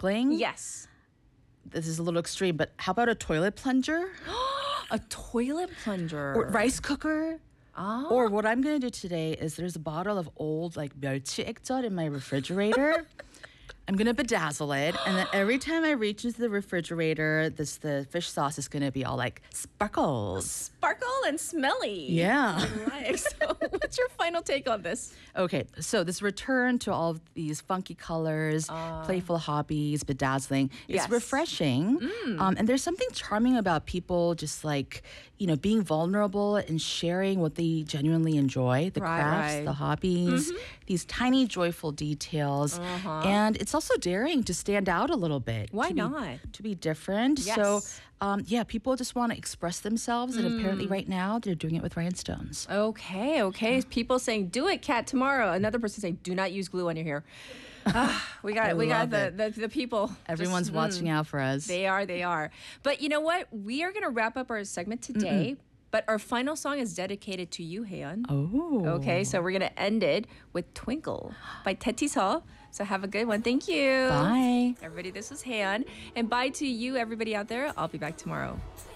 sparkling. Yes. This is a little extreme, but how about a toilet plunger? A toilet plunger. Or rice cooker? Ah. Or what I'm going to do today is there's a bottle of old like 멸치 액젓 in my refrigerator. I'm going to bedazzle it. And then every time I reach into the refrigerator, the fish sauce is going to be all like sparkles. Sparkle and smelly. Yeah. Right. So what's your final take on this? Okay, so this return to all of these funky colors, playful hobbies, bedazzling, it's Yes. refreshing. And there's something charming about people just like, being vulnerable and sharing what they genuinely enjoy, the Right, crafts, right. the hobbies, these tiny joyful details. And it's also daring to stand out a little bit. Why to be- not? to be different. Yes. So, people just want to express themselves. And apparently right now they're doing it with rhinestones. Okay. People saying, do it, Kat, tomorrow. Another person saying, do not use glue on your hair. We got love the people. Everyone's watching out for us. They are. But you know what? We are going to wrap up our segment today. But our final song is dedicated to you, Haeyeon. Oh. Okay, so we're going to end it with Twinkle by Tae Seo. So have a good one. Thank you. Bye. Everybody, this was Haeyeon. And bye to you, everybody out there. I'll be back tomorrow.